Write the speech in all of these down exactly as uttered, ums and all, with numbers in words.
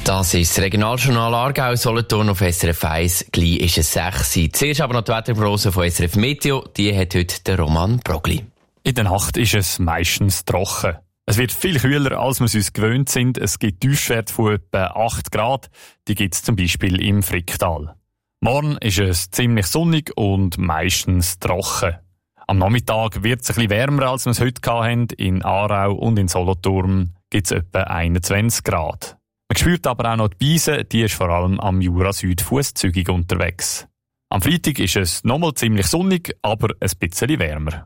Das ist das Regionaljournal Aargau, Solothurn auf S R F eins. Gleich ist es sechs Uhr. Zuerst aber noch die Wetterprognose von S R F Meteo. Die hat heute der Roman Brogli. In der Nacht ist es meistens trocken. Es wird viel kühler, als wir es uns gewöhnt sind. Es gibt Tiefstwerte von etwa acht Grad. Die gibt es zum Beispiel im Fricktal. Morgen ist es ziemlich sonnig und meistens trocken. Am Nachmittag wird es ein bisschen wärmer, als wir es heute hatten. In Aarau und in Solothurn gibt es etwa einundzwanzig Grad. Man spürt aber auch noch die Beise, die ist vor allem am Jura-Süd fusszügig unterwegs. Am Freitag ist es nochmal ziemlich sonnig, aber ein bisschen wärmer.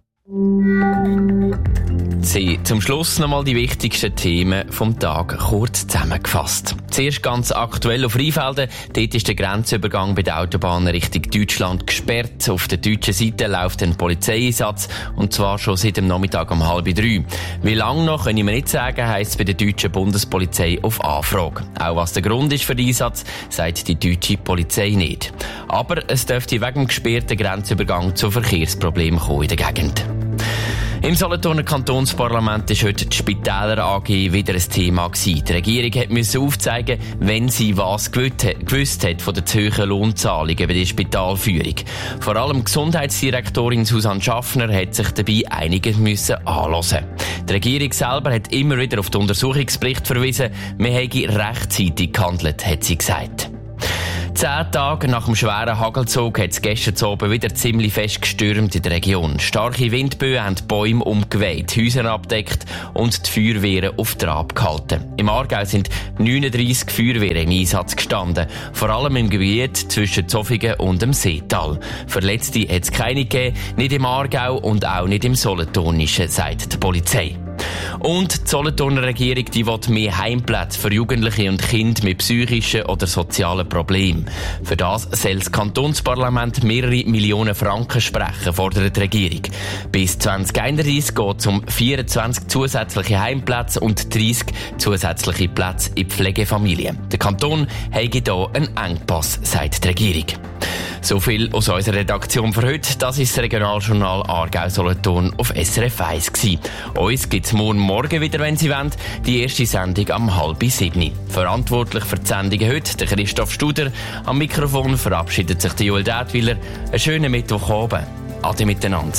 Sie, zum Schluss nochmal die wichtigsten Themen vom Tag kurz zusammengefasst. Zuerst ganz aktuell auf Rheinfelden. Dort ist der Grenzübergang bei der Autobahn Richtung Deutschland gesperrt. Auf der deutschen Seite läuft ein Polizeieinsatz, und zwar schon seit dem Nachmittag um halb drei. Wie lange noch, können wir nicht sagen, heisst es bei der deutschen Bundespolizei auf Anfrage. Auch was der Grund ist für den Einsatz, sagt die deutsche Polizei nicht. Aber es dürfte wegen dem gesperrten Grenzübergang zu Verkehrsproblemen kommen in der Gegend. Im Solothurner Kantonsparlament ist heute die Spitäler A G wieder ein Thema gewesen. Die Regierung musste aufzeigen, wenn sie was gewusst hat von den zu hohen Lohnzahlungen bei der Spitalführung. Vor allem Gesundheitsdirektorin Susanne Schaffner hat sich dabei einiges müssen anhören. Die Regierung selber hat immer wieder auf den Untersuchungsbericht verwiesen, man hätte rechtzeitig gehandelt, hat sie gesagt. Zehn Tage nach dem schweren Hagelzug hat es gestern Abend wieder ziemlich fest gestürmt in der Region. Starke Windböen haben die Bäume umgeweht, Häuser abdeckt und die Feuerwehren auf Trab gehalten. Im Aargau sind neununddreissig Feuerwehren im Einsatz gestanden, vor allem im Gebiet zwischen Zofingen und dem Seetal. Verletzte hat es keine gegeben, nicht im Aargau und auch nicht im Solothurnischen, sagt die Polizei. Und die Solothurner Regierung die will mehr Heimplätze für Jugendliche und Kinder mit psychischen oder sozialen Problemen. Für das soll das Kantonsparlament mehrere Millionen Franken sprechen, fordert die Regierung. Bis zwanzig einunddreissig geht es um vierundzwanzig zusätzliche Heimplätze und dreissig zusätzliche Plätze in Pflegefamilien. Der Kanton habe hier einen Engpass, sagt die Regierung. So viel aus unserer Redaktion für heute. Das ist das Regionaljournal Aargau-Solothurn auf S R F eins gewesen. Uns gibt es morgen Morgen wieder, wenn Sie wollen. Die erste Sendung am halb sieben. Verantwortlich für die Sendung heute der Christoph Studer. Am Mikrofon verabschiedet sich der Joel Dätwiler. Einen schönen Mittwochabend. Ade miteinander.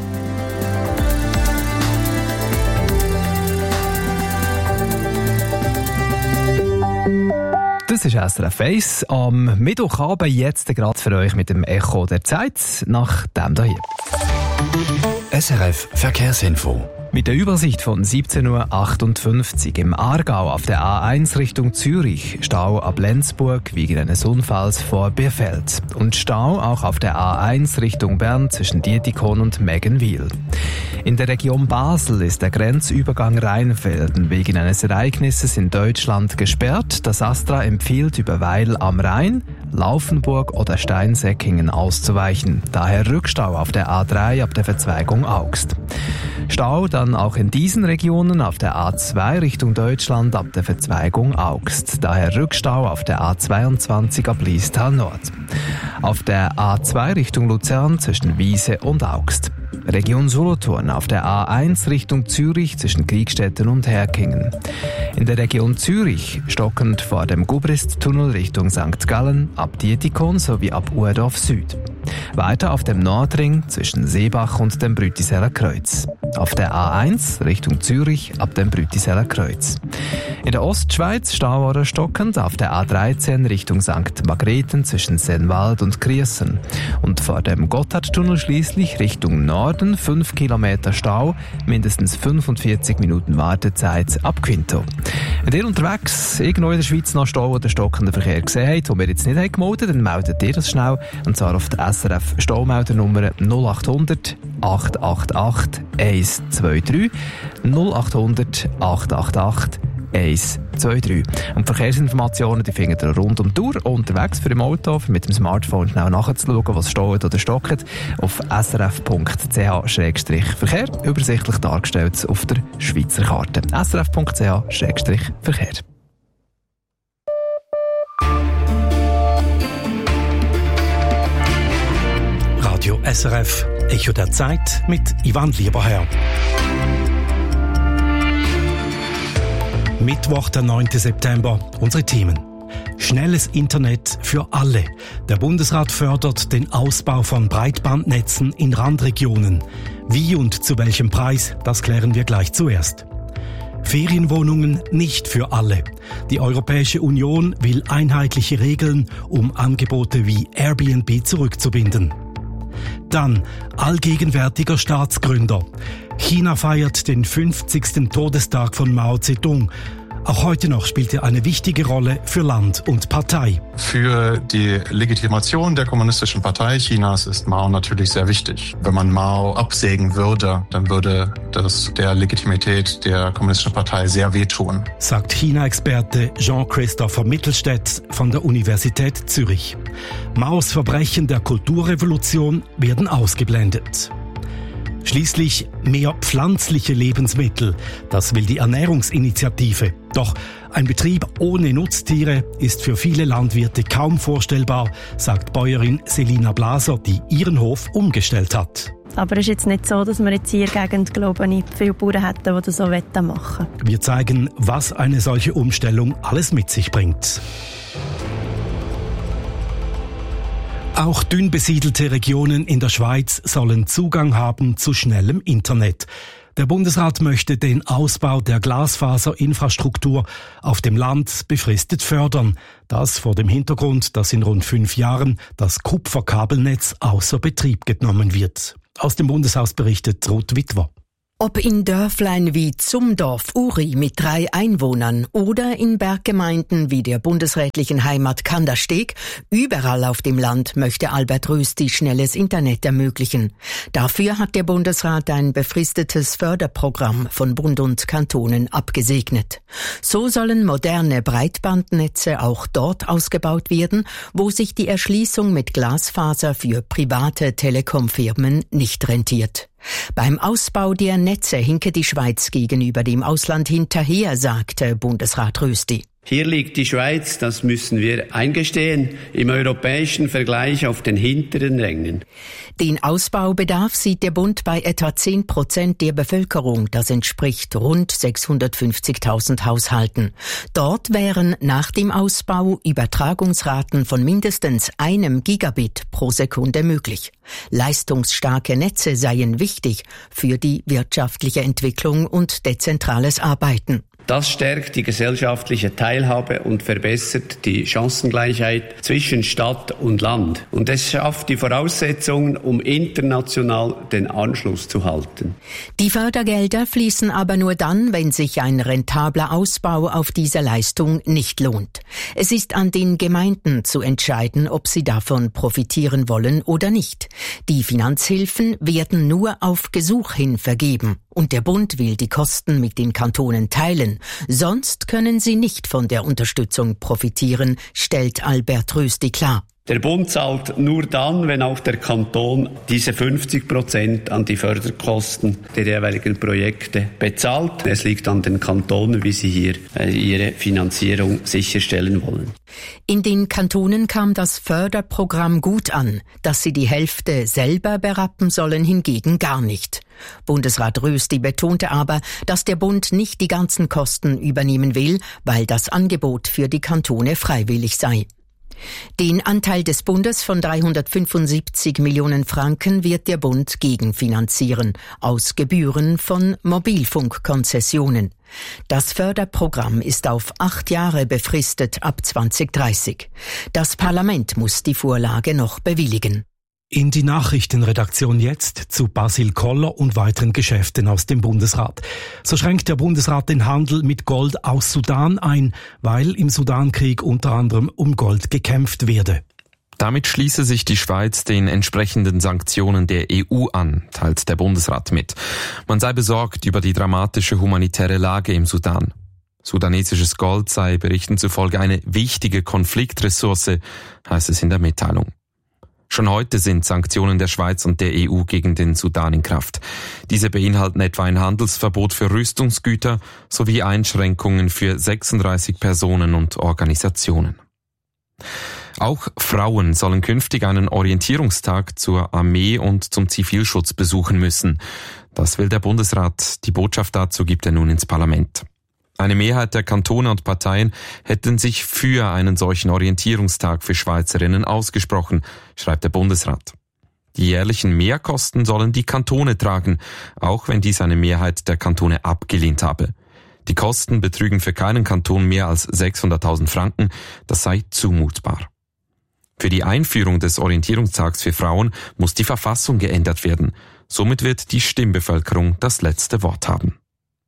Das ist S R F eins am Mittwochabend, jetzt gerade für euch mit dem Echo der Zeit, nach dem hier. S R F Verkehrsinfo. Mit der Übersicht von siebzehn Uhr achtundfünfzig im Aargau auf der A eins Richtung Zürich, Stau ab Lenzburg wegen eines Unfalls vor Bierfeld. Und Stau auch auf der A eins Richtung Bern zwischen Dietikon und Meggenwil. In der Region Basel ist der Grenzübergang Rheinfelden wegen eines Ereignisses in Deutschland gesperrt. Das Astra empfiehlt über Weil am Rhein, Laufenburg oder Steinsäckingen auszuweichen. Daher Rückstau auf der A drei ab der Verzweigung Augst. Stau dann auch in diesen Regionen auf der A zwei Richtung Deutschland ab der Verzweigung Augst. Daher Rückstau auf der A zweiundzwanzig ab Liestal Nord. Auf der A zwei Richtung Luzern zwischen Wiese und Augst. Region Solothurn auf der A eins Richtung Zürich zwischen Kriegstetten und Herkingen. In der Region Zürich stockend vor dem Gubrist-Tunnel Richtung Sankt Gallen ab Dietikon sowie ab Urdorf Süd. Weiter auf dem Nordring zwischen Seebach und dem Brütiseller Kreuz. Auf der A eins Richtung Zürich ab dem Brütiseller Kreuz. In der Ostschweiz Stau oder stockend auf der A dreizehn Richtung Sankt Margrethen zwischen Sennwald und Kriessern. Und vor dem Gotthardtunnel schließlich Richtung Norden fünf Kilometer Stau, mindestens fünfundvierzig Minuten Wartezeit ab Quinto. Wenn ihr unterwegs irgendwo in der Schweiz noch Stau oder stockenden Verkehr gesehen habt, den wir jetzt nicht gemeldet haben, dann meldet ihr das schnell. Und zwar auf der S R F Staumeldernummer null acht hundert acht acht acht eins zwei drei null acht hundert acht acht acht eins zwei drei. Und Verkehrsinformationen die findet ihr rund um die Uhr unterwegs für im Auto, für mit dem Smartphone schnell nachzuschauen, was steht oder stockt, auf s r f punkt c h Verkehr, übersichtlich dargestellt auf der Schweizer Karte. s r f punkt c h Verkehr. Radio S R F, Echo der Zeit mit Ivan Lieberherr. Mittwoch, der neunten September, unsere Themen. Schnelles Internet für alle. Der Bundesrat fördert den Ausbau von Breitbandnetzen in Randregionen. Wie und zu welchem Preis, das klären wir gleich zuerst. Ferienwohnungen nicht für alle. Die Europäische Union will einheitliche Regeln, um Angebote wie Airbnb zurückzubinden. Dann allgegenwärtiger Staatsgründer. China feiert den fünfzigsten Todestag von Mao Zedong. Auch heute noch spielt er eine wichtige Rolle für Land und Partei. Für die Legitimation der Kommunistischen Partei Chinas ist Mao natürlich sehr wichtig. Wenn man Mao absägen würde, dann würde das der Legitimität der Kommunistischen Partei sehr wehtun, sagt China-Experte Jean-Christopher Mittelstädt von der Universität Zürich. Maos Verbrechen der Kulturrevolution werden ausgeblendet. Schließlich mehr pflanzliche Lebensmittel. Das will die Ernährungsinitiative. Doch ein Betrieb ohne Nutztiere ist für viele Landwirte kaum vorstellbar, sagt Bäuerin Selina Blaser, die ihren Hof umgestellt hat. Aber es ist jetzt nicht so, dass wir jetzt hier in der Gegend, glaube ich, viele Bauern hätten, die das so machen wollen. Wir zeigen, was eine solche Umstellung alles mit sich bringt. Auch dünn besiedelte Regionen in der Schweiz sollen Zugang haben zu schnellem Internet. Der Bundesrat möchte den Ausbau der Glasfaserinfrastruktur auf dem Land befristet fördern. Das vor dem Hintergrund, dass in rund fünf Jahren das Kupferkabelnetz außer Betrieb genommen wird. Aus dem Bundeshaus berichtet Ruth Witwer. Ob in Dörflein wie Zumdorf Uri mit drei Einwohnern oder in Berggemeinden wie der bundesrätlichen Heimat Kandersteg, überall auf dem Land möchte Albert Rösti schnelles Internet ermöglichen. Dafür hat der Bundesrat ein befristetes Förderprogramm von Bund und Kantonen abgesegnet. So sollen moderne Breitbandnetze auch dort ausgebaut werden, wo sich die Erschließung mit Glasfaser für private Telekomfirmen nicht rentiert. Beim Ausbau der Netze hinke die Schweiz gegenüber dem Ausland hinterher, sagte Bundesrat Rösti. Hier liegt die Schweiz, das müssen wir eingestehen, im europäischen Vergleich auf den hinteren Rängen. Den Ausbaubedarf sieht der Bund bei etwa zehn Prozent der Bevölkerung. Das entspricht rund sechshundertfünfzigtausend Haushalten. Dort wären nach dem Ausbau Übertragungsraten von mindestens einem Gigabit pro Sekunde möglich. Leistungsstarke Netze seien wichtig für die wirtschaftliche Entwicklung und dezentrales Arbeiten. Das stärkt die gesellschaftliche Teilhabe und verbessert die Chancengleichheit zwischen Stadt und Land. Und es schafft die Voraussetzungen, um international den Anschluss zu halten. Die Fördergelder fließen aber nur dann, wenn sich ein rentabler Ausbau auf diese Leistung nicht lohnt. Es ist an den Gemeinden zu entscheiden, ob sie davon profitieren wollen oder nicht. Die Finanzhilfen werden nur auf Gesuch hin vergeben. Und der Bund will die Kosten mit den Kantonen teilen. Sonst können sie nicht von der Unterstützung profitieren, stellt Albert Rösti klar. Der Bund zahlt nur dann, wenn auch der Kanton diese fünfzig Prozent an die Förderkosten der jeweiligen Projekte bezahlt. Es liegt an den Kantonen, wie sie hier ihre Finanzierung sicherstellen wollen. In den Kantonen kam das Förderprogramm gut an. Dass sie die Hälfte selber berappen sollen, hingegen gar nicht. Bundesrat Rösti betonte aber, dass der Bund nicht die ganzen Kosten übernehmen will, weil das Angebot für die Kantone freiwillig sei. Den Anteil des Bundes von dreihundertfünfundsiebzig Millionen Franken wird der Bund gegenfinanzieren, aus Gebühren von Mobilfunkkonzessionen. Das Förderprogramm ist auf acht Jahre befristet ab zweitausenddreißig. Das Parlament muss die Vorlage noch bewilligen. In die Nachrichtenredaktion jetzt zu Basil Koller und weiteren Geschäften aus dem Bundesrat. So schränkt der Bundesrat den Handel mit Gold aus Sudan ein, weil im Sudankrieg unter anderem um Gold gekämpft werde. Damit schließe sich die Schweiz den entsprechenden Sanktionen der E U an, teilt der Bundesrat mit. Man sei besorgt über die dramatische humanitäre Lage im Sudan. Sudanesisches Gold sei Berichten zufolge eine wichtige Konfliktressource, heißt es in der Mitteilung. Schon heute sind Sanktionen der Schweiz und der E U gegen den Sudan in Kraft. Diese beinhalten etwa ein Handelsverbot für Rüstungsgüter sowie Einschränkungen für sechsunddreißig Personen und Organisationen. Auch Frauen sollen künftig einen Orientierungstag zur Armee und zum Zivilschutz besuchen müssen. Das will der Bundesrat. Die Botschaft dazu gibt er nun ins Parlament. Eine Mehrheit der Kantone und Parteien hätten sich für einen solchen Orientierungstag für Schweizerinnen ausgesprochen, schreibt der Bundesrat. Die jährlichen Mehrkosten sollen die Kantone tragen, auch wenn dies eine Mehrheit der Kantone abgelehnt habe. Die Kosten betrügen für keinen Kanton mehr als sechshunderttausend Franken, das sei zumutbar. Für die Einführung des Orientierungstags für Frauen muss die Verfassung geändert werden. Somit wird die Stimmbevölkerung das letzte Wort haben.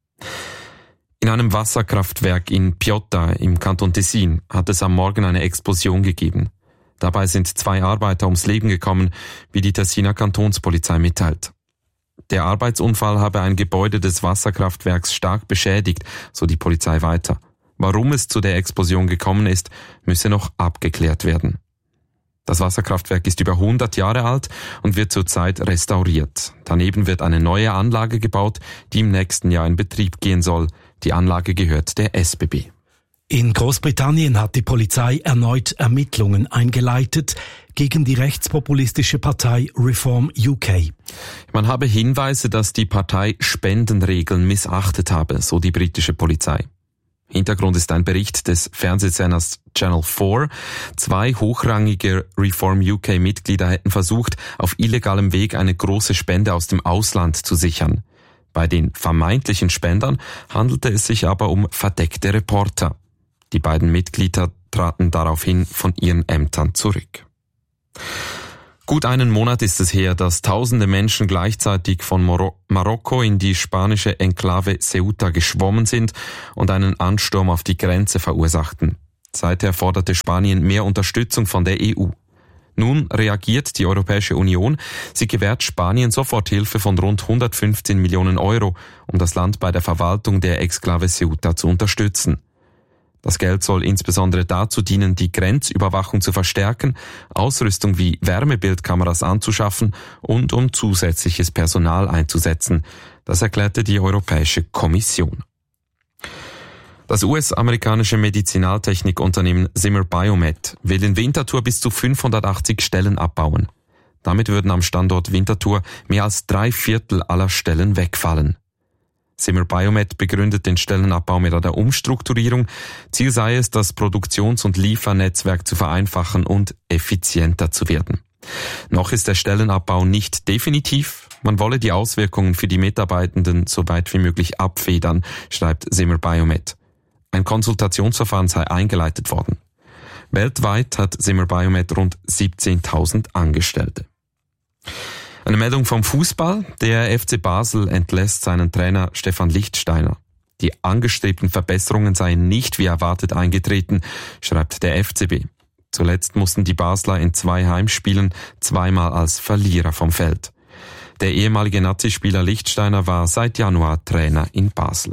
In einem Wasserkraftwerk in Piotta im Kanton Tessin hat es am Morgen eine Explosion gegeben. Dabei sind zwei Arbeiter ums Leben gekommen, wie die Tessiner Kantonspolizei mitteilt. Der Arbeitsunfall habe ein Gebäude des Wasserkraftwerks stark beschädigt, so die Polizei weiter. Warum es zu der Explosion gekommen ist, müsse noch abgeklärt werden. Das Wasserkraftwerk ist über hundert Jahre alt und wird zurzeit restauriert. Daneben wird eine neue Anlage gebaut, die im nächsten Jahr in Betrieb gehen soll. Die Anlage gehört der S B B. In Großbritannien hat die Polizei erneut Ermittlungen eingeleitet gegen die rechtspopulistische Partei Reform U K. Man habe Hinweise, dass die Partei Spendenregeln missachtet habe, so die britische Polizei. Hintergrund ist ein Bericht des Fernsehsenders Channel vier. Zwei hochrangige Reform U K-Mitglieder hätten versucht, auf illegalem Weg eine große Spende aus dem Ausland zu sichern. Bei den vermeintlichen Spendern handelte es sich aber um verdeckte Reporter. Die beiden Mitglieder traten daraufhin von ihren Ämtern zurück. Gut einen Monat ist es her, dass tausende Menschen gleichzeitig von Mor- Marokko in die spanische Enklave Ceuta geschwommen sind und einen Ansturm auf die Grenze verursachten. Seither forderte Spanien mehr Unterstützung von der E U. Nun reagiert die Europäische Union. Sie gewährt Spanien Soforthilfe von rund hundertfünfzehn Millionen Euro, um das Land bei der Verwaltung der Exklave Ceuta zu unterstützen. Das Geld soll insbesondere dazu dienen, die Grenzüberwachung zu verstärken, Ausrüstung wie Wärmebildkameras anzuschaffen und um zusätzliches Personal einzusetzen. Das erklärte die Europäische Kommission. Das U S-amerikanische Medizinaltechnikunternehmen Zimmer Biomet will in Winterthur bis zu fünfhundertachtzig Stellen abbauen. Damit würden am Standort Winterthur mehr als drei Viertel aller Stellen wegfallen. Zimmer Biomet begründet den Stellenabbau mit einer Umstrukturierung. Ziel sei es, das Produktions- und Liefernetzwerk zu vereinfachen und effizienter zu werden. Noch ist der Stellenabbau nicht definitiv. Man wolle die Auswirkungen für die Mitarbeitenden so weit wie möglich abfedern, schreibt Zimmer Biomet. Ein Konsultationsverfahren sei eingeleitet worden. Weltweit hat Zimmer Biomet rund siebzehntausend Angestellte. Eine Meldung vom Fußball. Der F C Basel entlässt seinen Trainer Stefan Lichtsteiner. Die angestrebten Verbesserungen seien nicht wie erwartet eingetreten, schreibt der F C B. Zuletzt mussten die Basler in zwei Heimspielen zweimal als Verlierer vom Feld. Der ehemalige Nazispieler Lichtsteiner war seit Januar Trainer in Basel.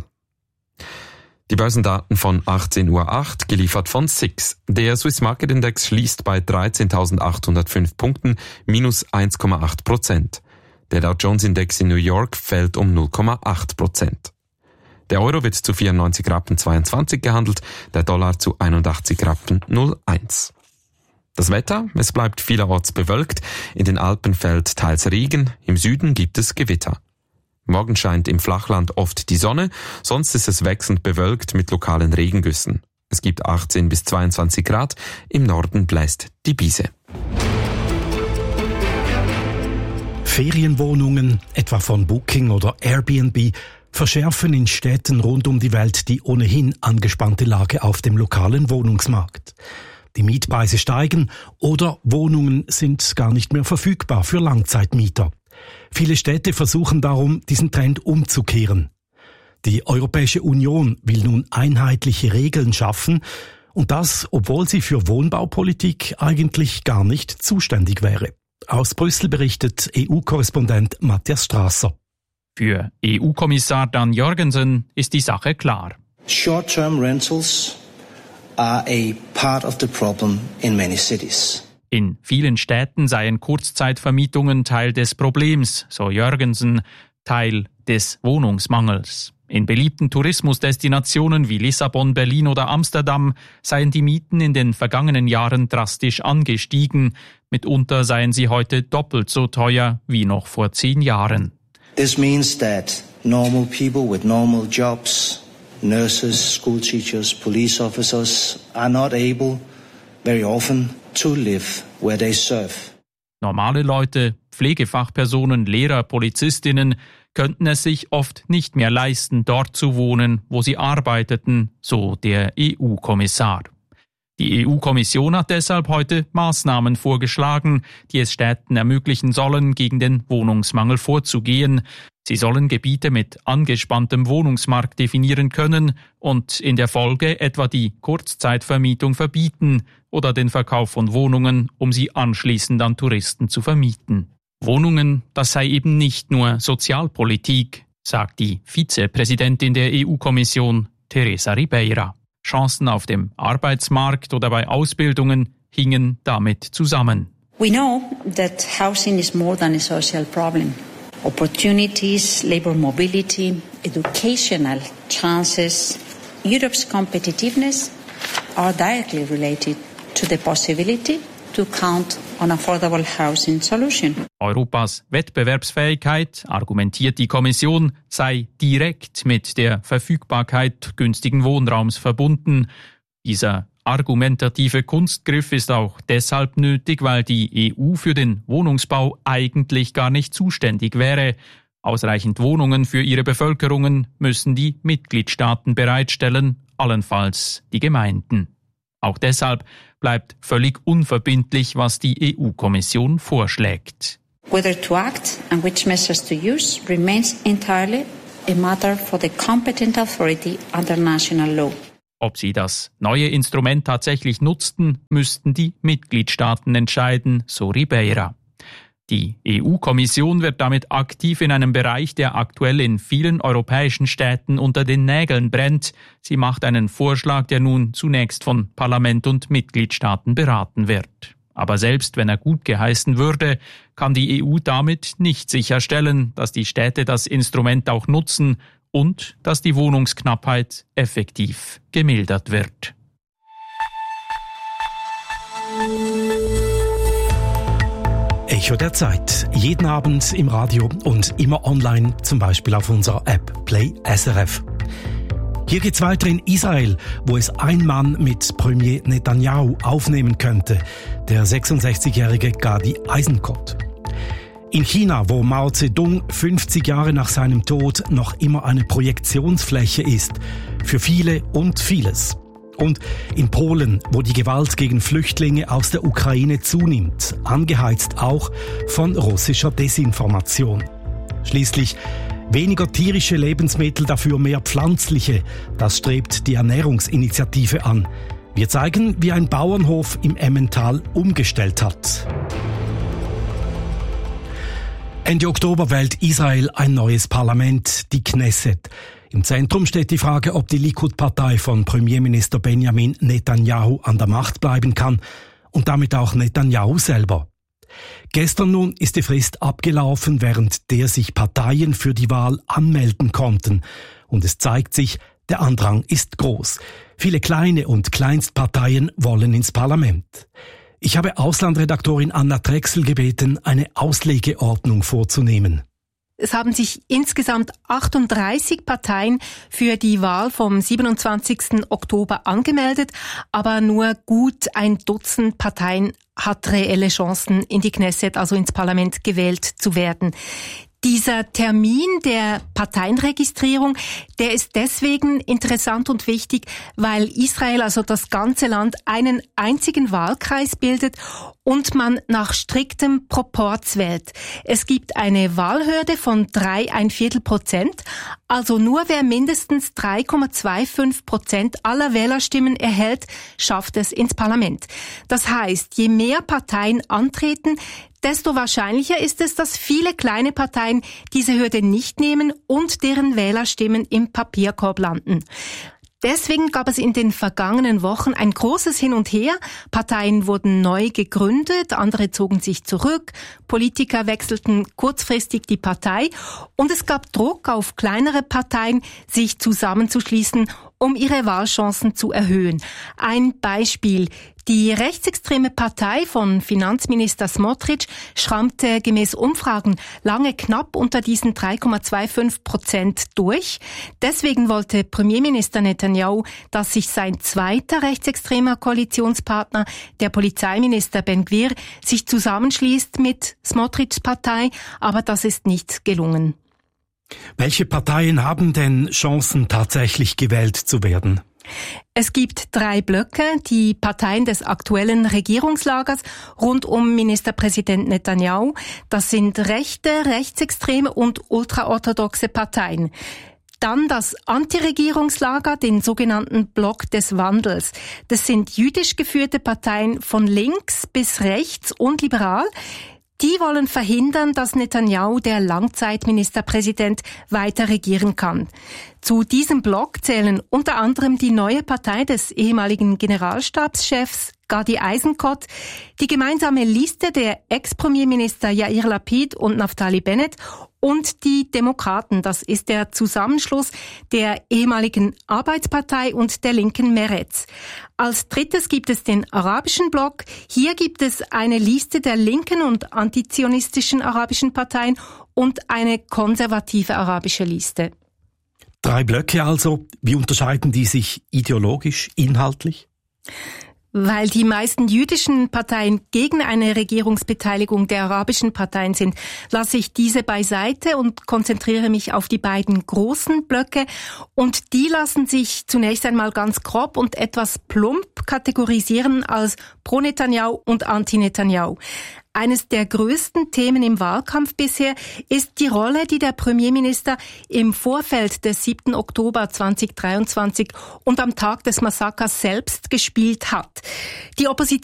Die Börsendaten von achtzehn Uhr acht, geliefert von S I X. Der Swiss Market Index schließt bei dreizehntausendachthundertfünf Punkten, minus eins Komma acht Prozent. Der Dow Jones Index in New York fällt um null Komma acht Prozent. Der Euro wird zu vierundneunzig Rappen zweiundzwanzig gehandelt, der Dollar zu einundachtzig Rappen null Komma eins. Das Wetter, es bleibt vielerorts bewölkt, in den Alpen fällt teils Regen, im Süden gibt es Gewitter. Morgen scheint im Flachland oft die Sonne, sonst ist es wechselnd bewölkt mit lokalen Regengüssen. Es gibt achtzehn bis zweiundzwanzig Grad, im Norden bläst die Brise. Ferienwohnungen, etwa von Booking oder Airbnb, verschärfen in Städten rund um die Welt die ohnehin angespannte Lage auf dem lokalen Wohnungsmarkt. Die Mietpreise steigen oder Wohnungen sind gar nicht mehr verfügbar für Langzeitmieter. Viele Städte versuchen darum, diesen Trend umzukehren. Die Europäische Union will nun einheitliche Regeln schaffen und das, obwohl sie für Wohnbaupolitik eigentlich gar nicht zuständig wäre. Aus Brüssel berichtet E U-Korrespondent Matthias Strasser. Für E U-Kommissar Dan Jorgensen ist die Sache klar. Short-term rentals are a part of the problem in many cities. In vielen Städten seien Kurzzeitvermietungen Teil des Problems, so Jorgensen, Teil des Wohnungsmangels. In beliebten Tourismusdestinationen wie Lissabon, Berlin oder Amsterdam seien die Mieten in den vergangenen Jahren drastisch angestiegen. Mitunter seien sie heute doppelt so teuer wie noch vor zehn Jahren. This means that normal people with normal jobs, nurses, school teachers, police officers are not able very often to live where they serve. Normale Leute, Pflegefachpersonen, Lehrer, Polizistinnen könnten es sich oft nicht mehr leisten, dort zu wohnen, wo sie arbeiteten, so der E U-Kommissar. Die E U-Kommission hat deshalb heute Maßnahmen vorgeschlagen, die es Städten ermöglichen sollen, gegen den Wohnungsmangel vorzugehen. Sie sollen Gebiete mit angespanntem Wohnungsmarkt definieren können und in der Folge etwa die Kurzzeitvermietung verbieten oder den Verkauf von Wohnungen, um sie anschließend an Touristen zu vermieten. Wohnungen, das sei eben nicht nur Sozialpolitik, sagt die Vizepräsidentin der E U-Kommission, Teresa Ribeira. Chancen auf dem Arbeitsmarkt oder bei Ausbildungen hingen damit zusammen. We know that housing is more than a social problem. Opportunities, labor mobility, educational chances, Europe's competitiveness are directly related to the possibility to count on affordable housing solution. Europas Wettbewerbsfähigkeit, argumentiert die Kommission, sei direkt mit der Verfügbarkeit günstigen Wohnraums verbunden. Dieser argumentative Kunstgriff ist auch deshalb nötig, weil die E U für den Wohnungsbau eigentlich gar nicht zuständig wäre. Ausreichend Wohnungen für ihre Bevölkerungen müssen die Mitgliedstaaten bereitstellen, allenfalls die Gemeinden. Auch deshalb bleibt völlig unverbindlich, was die E U-Kommission vorschlägt. Whether to act and which measures to use remains entirely a matter for the competent authority under national law. Ob sie das neue Instrument tatsächlich nutzten, müssten die Mitgliedstaaten entscheiden, so Ribeira. Die E U-Kommission wird damit aktiv in einem Bereich, der aktuell in vielen europäischen Städten unter den Nägeln brennt. Sie macht einen Vorschlag, der nun zunächst von Parlament und Mitgliedstaaten beraten wird. Aber selbst wenn er gut geheißen würde, kann die E U damit nicht sicherstellen, dass die Städte das Instrument auch nutzen und dass die Wohnungsknappheit effektiv gemildert wird. Echo der Zeit. Jeden Abend im Radio und immer online, zum Beispiel auf unserer App Play S R F. Hier geht's weiter in Israel, wo es ein Mann mit Premier Netanyahu aufnehmen könnte, der sechsundsechzigjährige Gadi Eisenkot. In China, wo Mao Zedong fünfzig Jahre nach seinem Tod noch immer eine Projektionsfläche ist, für viele und vieles. Und in Polen, wo die Gewalt gegen Flüchtlinge aus der Ukraine zunimmt, angeheizt auch von russischer Desinformation. Schließlich weniger tierische Lebensmittel, dafür mehr pflanzliche. Das strebt die Ernährungsinitiative an. Wir zeigen, wie ein Bauernhof im Emmental umgestellt hat. Ende Oktober wählt Israel ein neues Parlament, die Knesset. Im Zentrum steht die Frage, ob die Likud-Partei von Premierminister Benjamin Netanyahu an der Macht bleiben kann und damit auch Netanyahu selber. Gestern nun ist die Frist abgelaufen, während der sich Parteien für die Wahl anmelden konnten. Und es zeigt sich, der Andrang ist groß. Viele kleine und Kleinstparteien wollen ins Parlament. Ich habe Auslandredaktorin Anna Drechsel gebeten, eine Auslegeordnung vorzunehmen. Es haben sich insgesamt achtunddreißig Parteien für die Wahl vom siebenundzwanzigsten Oktober angemeldet, aber nur gut ein Dutzend Parteien hat reelle Chancen, in die Knesset, also ins Parlament, gewählt zu werden. Dieser Termin der Parteienregistrierung, der ist deswegen interessant und wichtig, weil Israel, also das ganze Land, einen einzigen Wahlkreis bildet und man nach striktem Proporz wählt. Es gibt eine Wahlhürde von drei ein Viertel Prozent, also nur wer mindestens drei Komma fünfundzwanzig Prozent aller Wählerstimmen erhält, schafft es ins Parlament. Das heißt, je mehr Parteien antreten, desto wahrscheinlicher ist es, dass viele kleine Parteien diese Hürde nicht nehmen und deren Wählerstimmen im Papierkorb landen. Deswegen gab es in den vergangenen Wochen ein großes Hin und Her. Parteien wurden neu gegründet, andere zogen sich zurück, Politiker wechselten kurzfristig die Partei und es gab Druck auf kleinere Parteien, sich zusammenzuschließen, um ihre Wahlchancen zu erhöhen. Ein Beispiel. Die rechtsextreme Partei von Finanzminister Smotrich schrammte gemäß Umfragen lange knapp unter diesen drei Komma fünfundzwanzig Prozent durch. Deswegen wollte Premierminister Netanyahu, dass sich sein zweiter rechtsextremer Koalitionspartner, der Polizeiminister Ben Gvir, sich zusammenschließt mit Smotrichs Partei, aber das ist nicht gelungen. Welche Parteien haben denn Chancen, tatsächlich gewählt zu werden? Es gibt drei Blöcke, die Parteien des aktuellen Regierungslagers rund um Ministerpräsident Netanyahu. Das sind rechte, rechtsextreme und ultraorthodoxe Parteien. Dann das Antiregierungslager, den sogenannten Block des Wandels. Das sind jüdisch geführte Parteien von links bis rechts und liberal. Die wollen verhindern, dass Netanyahu, der Langzeitministerpräsident, weiter regieren kann. Zu diesem Block zählen unter anderem die neue Partei des ehemaligen Generalstabschefs Gadi Eisenkot, die gemeinsame Liste der Ex-Premierminister Yair Lapid und Naftali Bennett und die Demokraten. Das ist der Zusammenschluss der ehemaligen Arbeitspartei und der linken Meretz. Als drittes gibt es den arabischen Block. Hier gibt es eine Liste der linken und antizionistischen arabischen Parteien und eine konservative arabische Liste. Drei Blöcke also. Wie unterscheiden die sich ideologisch, inhaltlich? Weil die meisten jüdischen Parteien gegen eine Regierungsbeteiligung der arabischen Parteien sind, lasse ich diese beiseite und konzentriere mich auf die beiden großen Blöcke. Und die lassen sich zunächst einmal ganz grob und etwas plump kategorisieren als Pro-Netanyahu und Anti-Netanyahu. Eines der größten Themen im Wahlkampf bisher ist die Rolle, die der Premierminister im Vorfeld des siebten Oktober zweitausenddreiundzwanzig und am Tag des Massakers selbst gespielt hat. Die Opposition